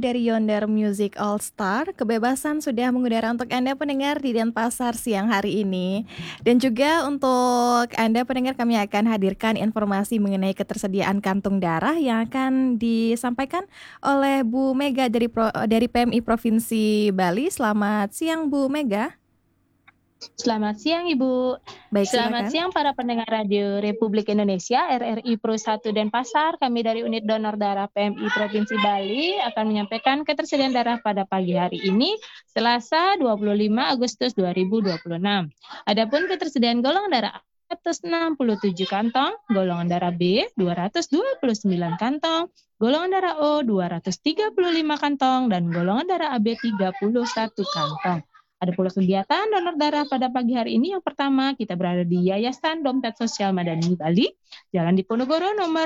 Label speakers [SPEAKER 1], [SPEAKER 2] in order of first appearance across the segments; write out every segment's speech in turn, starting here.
[SPEAKER 1] dari Yonder Music All Star. Kebebasan sudah mengudara untuk Anda pendengar di Denpasar siang hari ini. Dan juga untuk Anda pendengar kami akan hadirkan informasi mengenai ketersediaan kantung darah yang akan disampaikan oleh Bu Mega dari PMI Provinsi Bali. Selamat siang Bu Mega.
[SPEAKER 2] Selamat siang Ibu.
[SPEAKER 1] Baik,
[SPEAKER 2] Selamat
[SPEAKER 1] silakan.
[SPEAKER 2] siang para pendengar Radio Republik Indonesia RRI Pro 1 Denpasar. Kami dari Unit Donor Darah PMI Provinsi Bali akan menyampaikan ketersediaan darah pada pagi hari ini, Selasa 25 Agustus 2026. Adapun ketersediaan golongan darah atas 67 kantong, golongan darah B 229 kantong, golongan darah O 235 kantong, dan golongan darah AB 31 kantong. Ada pula kegiatan donor darah pada pagi hari ini. Yang pertama, kita berada di Yayasan Dompet Sosial Madani Bali, Jalan Diponegoro nomor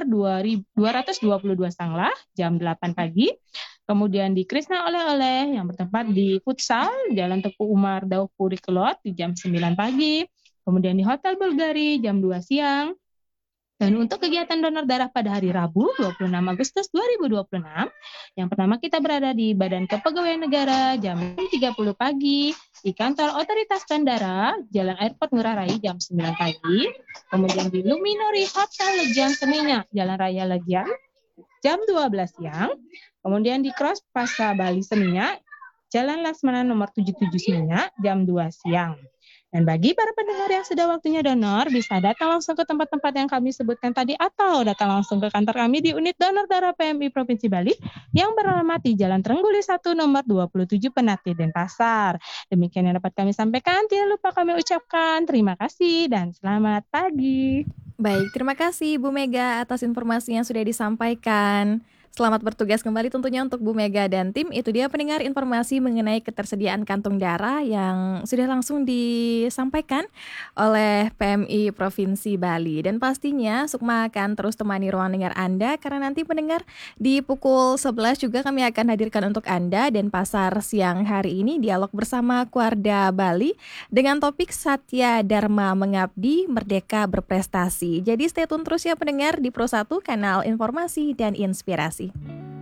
[SPEAKER 2] 222 Sanglah, jam 8 pagi. Kemudian di Krisna Oleh-oleh yang bertempat di Futsal, Jalan Teguh Umar Daupuri Kelot di jam 9 pagi. Kemudian di Hotel Bulgari jam 2 siang. Dan untuk kegiatan donor darah pada hari Rabu 26 Agustus 2026, yang pertama kita berada di Badan Kepegawaian Negara jam 30 pagi, di kantor Otoritas Bandara, Jalan Airport Ngurah Rai jam 9 pagi, kemudian di Luminori Hotel Legian Seminyak, Jalan Raya Legian jam 12 siang, kemudian di Cross Pasar Bali Seminyak, Jalan Laksmana nomor 77 Seminyak jam 2 siang. Dan bagi para pendengar yang sudah waktunya donor, bisa datang langsung ke tempat-tempat yang kami sebutkan tadi atau datang langsung ke kantor kami di Unit Donor Darah PMI Provinsi Bali yang beralamat di Jalan Trengguli 1 nomor 27 Penati Denpasar. Demikian yang dapat kami sampaikan. Tidak lupa kami ucapkan terima kasih dan selamat pagi.
[SPEAKER 1] Baik, terima kasih Bu Mega atas informasi yang sudah disampaikan. Selamat bertugas kembali tentunya untuk Bu Mega dan tim. Itu dia pendengar informasi mengenai ketersediaan kantung darah yang sudah langsung disampaikan oleh PMI Provinsi Bali. Dan pastinya Sukma akan terus temani ruang dengar Anda karena nanti pendengar di pukul 11 juga kami akan hadirkan untuk Anda Denpasar siang hari ini dialog bersama Kuarda Bali dengan topik Satya Dharma Mengabdi Merdeka Berprestasi. Jadi stay tune terus ya pendengar di Pro 1 kanal informasi dan inspirasi.